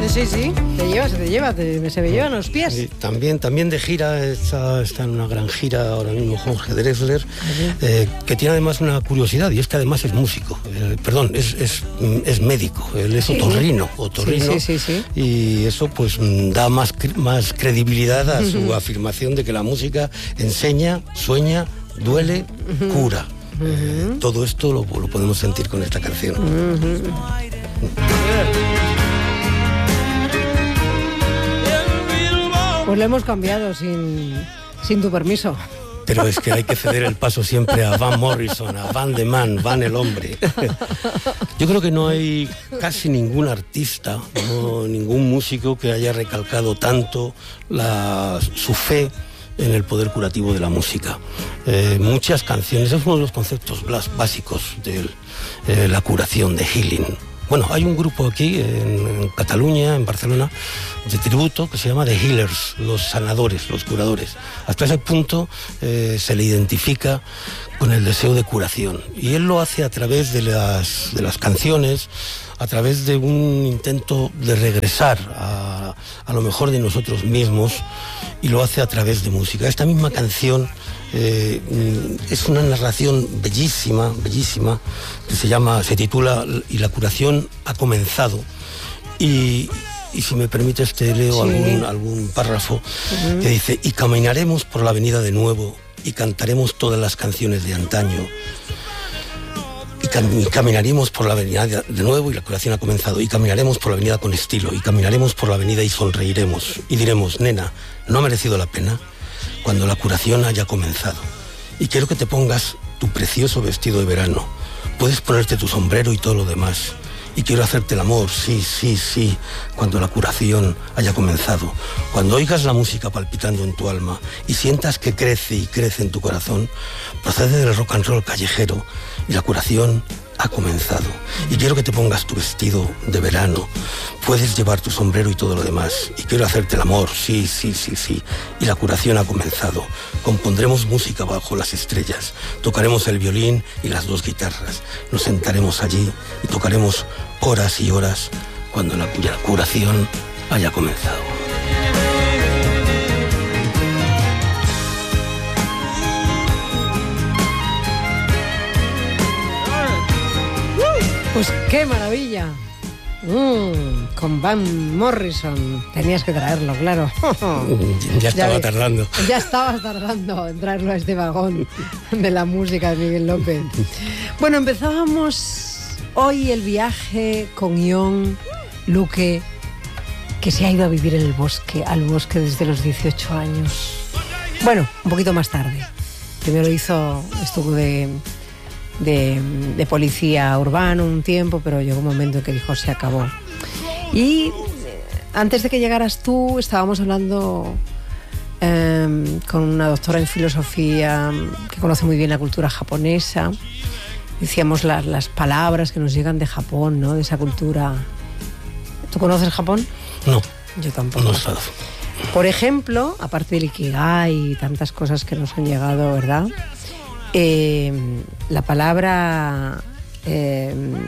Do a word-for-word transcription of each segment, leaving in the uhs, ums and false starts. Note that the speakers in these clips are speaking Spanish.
Sí, sí, te lleva, se te lleva, te, se me llevan los pies. Sí, también, también de gira, está, está en una gran gira ahora mismo Jorge Drexler, uh-huh. eh, que tiene además una curiosidad, y es que además es músico, eh, perdón, es, es, es médico, él es sí. otorrino, otorrino sí, sí, sí, sí. y eso pues da más, más credibilidad a su uh-huh. afirmación de que la música enseña, sueña, duele, uh-huh. cura. Uh-huh. Eh, todo esto lo, lo podemos sentir con esta canción. Uh-huh. Pues lo hemos cambiado sin, sin tu permiso. Pero es que hay que ceder el paso siempre a Van Morrison, a Van the Man, Van el hombre. Yo creo que no hay casi ningún artista, no, ningún músico que haya recalcado tanto la, su fe en el poder curativo de la música. Eh, muchas canciones, es uno de los conceptos básicos de eh, la curación, de healing. Bueno, hay un grupo aquí en, en Cataluña, en Barcelona, de tributo que se llama The Healers, los sanadores, los curadores. Hasta ese punto eh, se le identifica con el deseo de curación. Y él lo hace a través de las, de las canciones, a través de un intento de regresar a, a lo mejor de nosotros mismos, y lo hace a través de música. Esta misma canción eh, es una narración bellísima, bellísima, que se llama, se titula Y la curación ha comenzado. Y, y si me permites te leo sí. algún, algún párrafo uh-huh. que dice: y caminaremos por la avenida de nuevo, y cantaremos todas las canciones de antaño. Y, cam- y caminaremos por la avenida de nuevo, y la curación ha comenzado. Y caminaremos por la avenida con estilo, y caminaremos por la avenida y sonreiremos. Y diremos: nena, ¿no ha merecido la pena? Cuando la curación haya comenzado. Y quiero que te pongas tu precioso vestido de verano. Puedes ponerte tu sombrero y todo lo demás. Y quiero hacerte el amor, sí, sí, sí, cuando la curación haya comenzado. Cuando oigas la música palpitando en tu alma y sientas que crece y crece en tu corazón, procede del rock and roll callejero y la curación ha comenzado. Y quiero que te pongas tu vestido de verano. Puedes llevar tu sombrero y todo lo demás. Y quiero hacerte el amor, sí, sí, sí, sí. Y la curación ha comenzado. Compondremos música bajo las estrellas. Tocaremos el violín y las dos guitarras. Nos sentaremos allí y tocaremos horas y horas cuando la curación haya comenzado. Pues qué maravilla. Mm, con Van Morrison. Tenías que traerlo, claro. Ya estaba ya, tardando. Ya estabas tardando en traerlo a este vagón de la música de Miguel López. Bueno, empezábamos hoy el viaje con Ion Luque, que se ha ido a vivir en el bosque, al bosque desde los dieciocho años. Bueno, un poquito más tarde. Primero hizo, estuvo de... De, de policía urbano un tiempo, pero llegó un momento en que dijo se acabó. Y antes de que llegaras tú estábamos hablando eh, con una doctora en filosofía que conoce muy bien la cultura japonesa. Decíamos la, las palabras que nos llegan de Japón, ¿no? De esa cultura. ¿Tú conoces Japón? No. Yo tampoco. No he estado. Por ejemplo, aparte del Ikigai y tantas cosas que nos han llegado, ¿verdad? Eh, la palabra eh,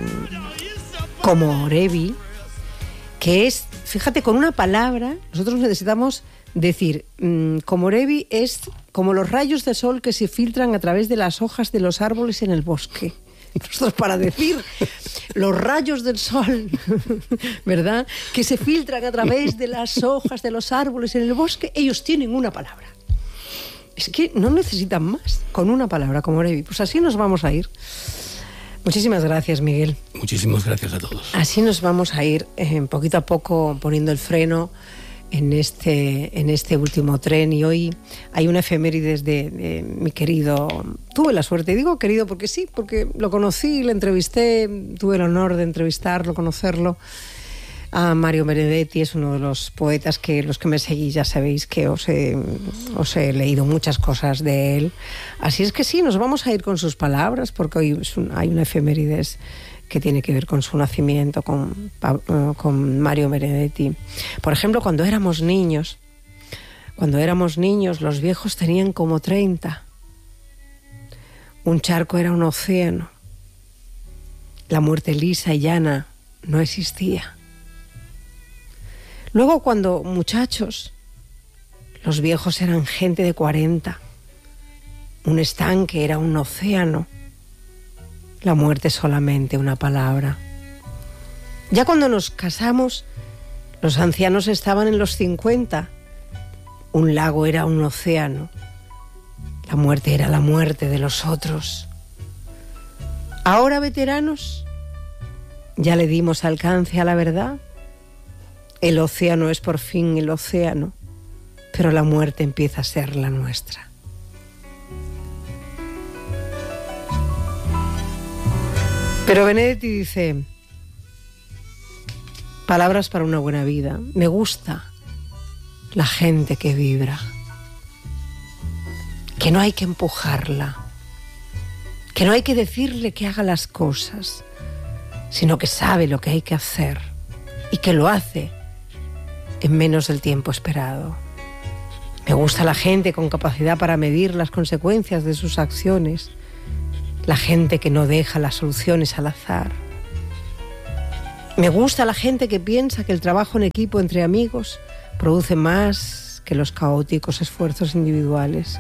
komorebi, que es, fíjate, con una palabra nosotros necesitamos decir, mmm, komorebi es como los rayos de sol que se filtran a través de las hojas de los árboles en el bosque. Nosotros para decir los rayos del sol, ¿verdad?, que se filtran a través de las hojas de los árboles en el bosque, ellos tienen una palabra. Es que no necesitan más, con una palabra, komorebi. Pues así nos vamos a ir. Muchísimas gracias, Miguel. Muchísimas gracias a todos. Así nos vamos a ir eh, poquito a poco poniendo el freno en este, en este último tren. Y hoy hay una efemérides de, de mi querido... Tuve la suerte, digo querido porque sí, porque lo conocí, le entrevisté, tuve el honor de entrevistarlo, conocerlo. A Mario Benedetti es uno de los poetas que los que me seguís ya sabéis que os he, os he leído muchas cosas de él. Así es que sí, nos vamos a ir con sus palabras porque hoy es un, hay una efemérides que tiene que ver con su nacimiento, con, con Mario Benedetti. Por ejemplo, cuando éramos niños, cuando éramos niños los viejos tenían como treinta. Un charco era un océano. La muerte lisa y llana no existía. Luego, cuando muchachos, los viejos eran gente de cuarenta. Un estanque era un océano. La muerte solamente una palabra. Ya cuando nos casamos, los ancianos estaban en los cincuenta. Un lago era un océano. La muerte era la muerte de los otros. Ahora, veteranos, ya le dimos alcance a la verdad. El océano es por fin el océano, pero la muerte empieza a ser la nuestra. Pero Benedetti dice, palabras para una buena vida. Me gusta la gente que vibra, que no hay que empujarla, que no hay que decirle que haga las cosas, sino que sabe lo que hay que hacer y que lo hace en menos del tiempo esperado. Me gusta la gente con capacidad para medir las consecuencias de sus acciones, la gente que no deja las soluciones al azar. Me gusta la gente que piensa que el trabajo en equipo entre amigos produce más que los caóticos esfuerzos individuales.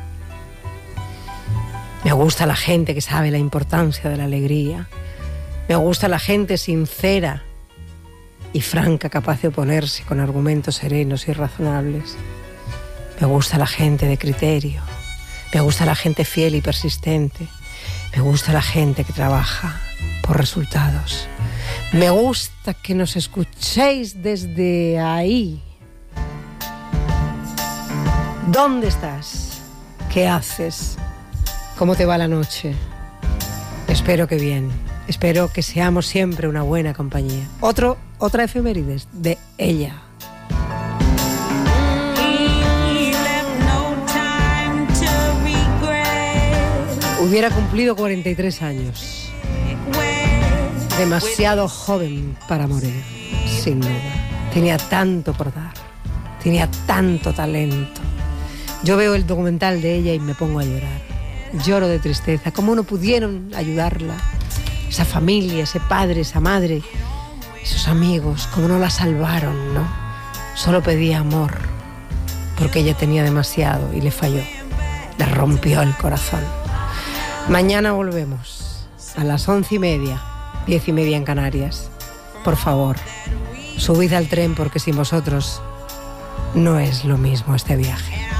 Me gusta la gente que sabe la importancia de la alegría. Me gusta la gente sincera y franca, capaz de oponerse con argumentos serenos y razonables. Me gusta la gente de criterio. Me gusta la gente fiel y persistente. Me gusta la gente que trabaja por resultados. Me gusta que nos escuchéis desde ahí. ¿Dónde estás? ¿Qué haces? ¿Cómo te va la noche? Espero que bien. Espero que seamos siempre una buena compañía. Otro, otra efemérides de ella. Hubiera cumplido cuarenta y tres años. Demasiado joven para morir, sin duda. Tenía tanto por dar. Tenía tanto talento. Yo veo el documental de ella y me pongo a llorar. Lloro de tristeza. ¿Cómo no pudieron ayudarla? Esa familia, ese padre, esa madre, esos amigos, cómo no la salvaron, ¿no? Solo pedía amor, porque ella tenía demasiado y le falló. Le rompió el corazón. Mañana volvemos a las once y media, diez y media en Canarias. Por favor, subid al tren porque sin vosotros no es lo mismo este viaje.